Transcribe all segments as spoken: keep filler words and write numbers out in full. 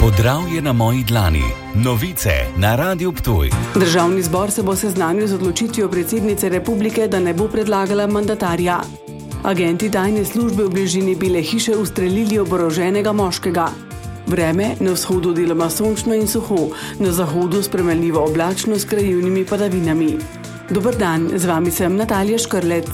Podravje na moji dlani. Novice na Radiu Ptuj. Državni zbor se bo seznanil z odločitvijo predsednice republike, da ne bo predlagala mandatarja. Agenti tajne službe v bližini Bele hiše ustrelili oboroženega moškega. Vreme na vzhodu deloma sončno in suho, na zahodu spremenljivo oblačno s krajevnimi padavinami. Dober dan, z vami sem Natalija Škrlec.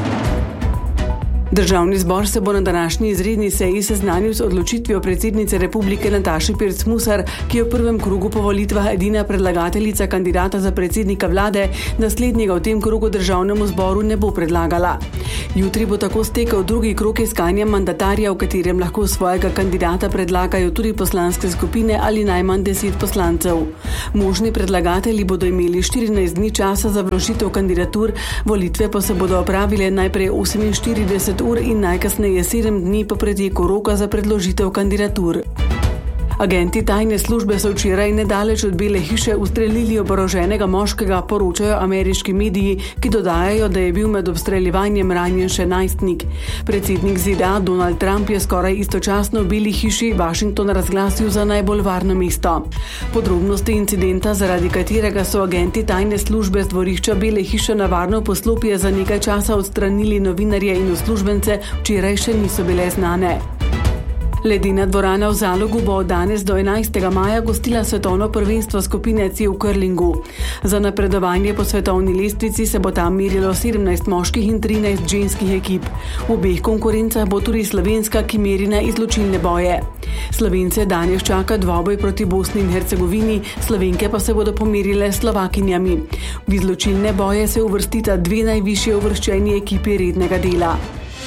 Državni zbor se bo na današnji izredni seji seznanil z odločitvijo predsednice republike Nataše Pirc Musar, ki je v prvem krogu po volitvah edina predlagateljica kandidata za predsednika vlade, naslednjega v tem krogu državnemu zboru ne bo predlagala. Jutri bo tako stekel drugi krog iskanja mandatarja, v katerem lahko svojega kandidata predlagajo tudi poslanske skupine ali najmanj deset poslancev. Možni predlagatelji bodo imeli štirinajst dni časa za vložitev kandidatur, volitve pa se bodo opravile najprej oseminštirideset ur in najkasneje sedem dni po preteku roka za predložitev kandidatur. Agenti tajne službe so včeraj nedaleč od Bele hiše ustrelili oboroženega moškega, poročajo ameriški mediji, ki dodajajo, da je bil med obstreljevanjem ranjen še najstnik. Predsednik Z D A Donald Trump je skoraj istočasno v Beli hiši Washington razglasil za najbolj varno mesto. Podrobnosti incidenta, zaradi katerega so agenti tajne službe z dvorišča Bele hiše na varno poslopje za nekaj časa odstranili novinarje in uslužbence, včeraj še niso bile znane. Ledena dvorana v Zalogu bo od danes do enajstega maja gostila svetovno prvenstvo skupine C v curlingu. Za napredovanje po svetovni lestvici se bo tam merilo sedemnajst moških in trinajst ženskih ekip. V obeh konkurencah bo tudi slovenska, ki meri na izločilne boje. Slovence danes čaka dvoboj proti Bosni in Hercegovini, Slovenke pa se bodo pomerile s Slovakinjami. V izločilne boje se uvrstita dve najvišje uvrščeni ekipi rednega dela.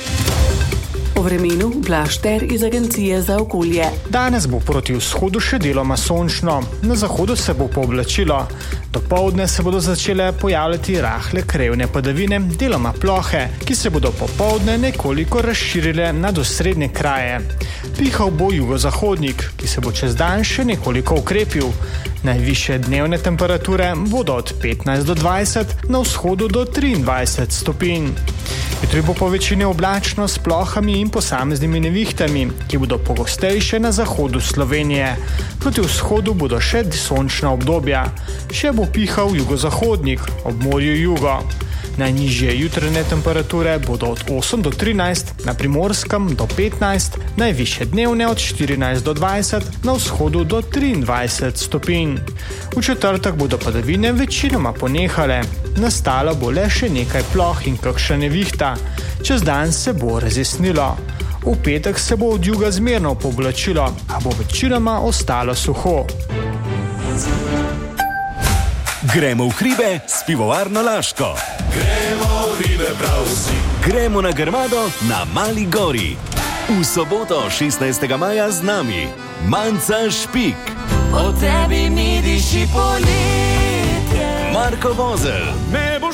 O vremenu Blaž Ter iz Agencije za okolje. Danes bo proti vzhodu še deloma sončno, na zahodu se bo pooblačilo. Dopoldne se bodo začele pojavljati rahle krajevne padavine, deloma plohe, ki se bodo popoldne nekoliko razširile nad osrednje kraje. Pihal bo jugozahodnik, ki se bo čez dan še nekoliko ukrepil. Najvišje dnevne temperature bodo od petnajst do dvajset, na vzhodu do triindvajset stopinj. Jutri bo po večini oblačno s plohami in posameznimi nevihtami, ki bodo pogostejše na zahodu Slovenije. Proti vzhodu bodo še sončna obdobja. Še bo pihal jugozahodnik, ob morju jugo. Najnižje jutranje temperature bodo od osem do trinajst, na Primorskem do petnajst, najvišje dnevne od štirinajst do dvajset, na vzhodu do triindvajset stopinj. V četrtek bodo padavine večinoma ponehale. Nastalo bo le še nekaj ploh in kakšna nevihta. Čez dan se bo razjasnilo. V petek se bo od juga zmerno pooblačilo, a bo večinoma ostalo suho. Gremo v hribe s pivovarno Laško. Gremo v hribe prav vsi. Gremo na Grmado na Mali gori. V soboto šestnajstega maja z nami Manca Špik. O tebi mi diši poletje. Marko Vozelj.